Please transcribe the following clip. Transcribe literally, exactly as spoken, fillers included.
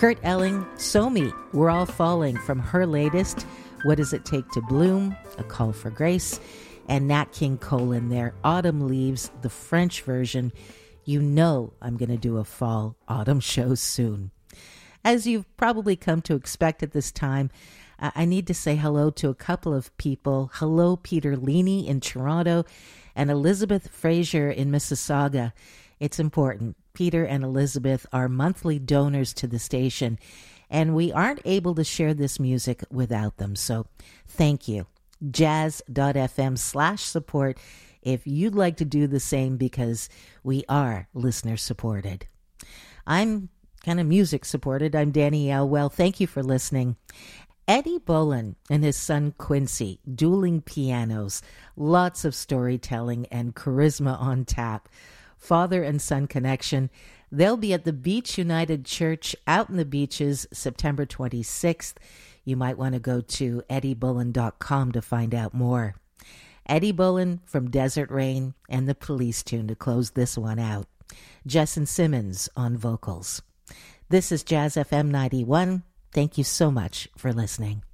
Kurt Elling, So Me, We're All Falling from her latest, What Does It Take to Bloom, A Call for Grace, and Nat King Cole in their Autumn Leaves, the French version. You know I'm going to do a fall autumn show soon. As you've probably come to expect at this time, uh, I need to say hello to a couple of people. Hello, Peter Leaney in Toronto and Elizabeth Fraser in Mississauga. It's important. Peter and Elizabeth are monthly donors to the station, and we aren't able to share this music without them. So thank you. jazz.fm slash support if you'd like to do the same, because we are listener supported. I'm kind of music supported. I'm Danny Elwell. Thank you for listening. Eddie Bolin and his son Quincy, dueling pianos, lots of storytelling and charisma on tap. Father and son connection. They'll be at the Beach United Church out in the beaches September twenty-sixth. You might want to go to eddie bolin dot com to find out more. Eddie Bolin from Desert Rain and the Police tune to close this one out. Jesson Simmons on vocals. This is Jazz F M ninety-one. Thank you so much for listening.